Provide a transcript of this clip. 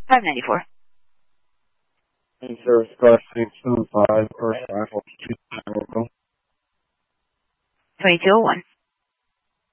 594. Service car 625, first rifle 201. 2201.